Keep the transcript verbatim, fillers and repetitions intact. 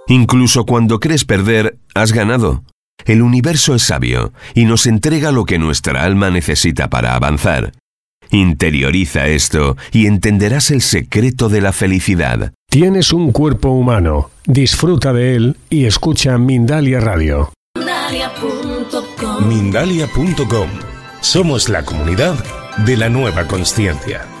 Incluso cuando crees perder, has ganado. El universo es sabio y nos entrega lo que nuestra alma necesita para avanzar. Interioriza esto y entenderás el secreto de la felicidad. Tienes un cuerpo humano. Disfruta de él y escucha Mindalia Radio. Mindalia punto com. Mindalia punto com. Somos la comunidad de la nueva consciencia.